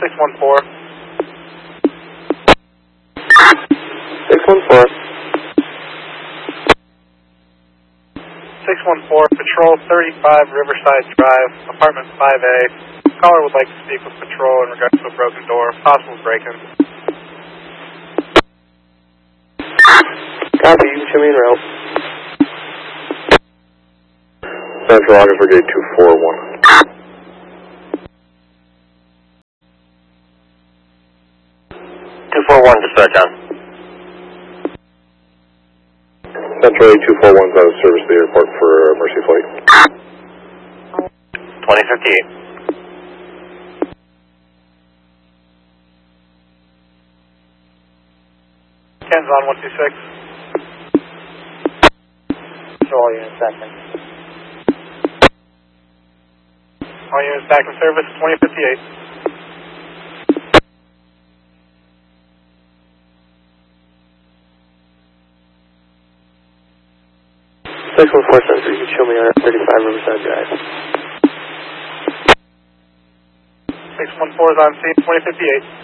614. 614. 614, Patrol 35 Riverside Drive, apartment 5A. Caller would like to speak with Patrol in regards to a broken door, possible break-in. Copy, you can show me en route. Central August Brigade 241. Dispatch on. Central A 241 is out of service to the airport for Mercy Flight. 2058. Ken's on 126. All units back in. All units back in service, 2058. Six 1 4 Center, you can show me on 35 Riverside Drive. 614 is on scene, 2058.